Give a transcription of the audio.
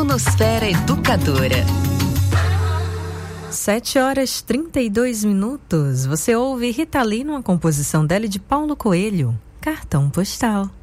Fonosfera Educadora. 7h32. Você ouve Rita Lee numa composição dela e de Paulo Coelho, Cartão Postal.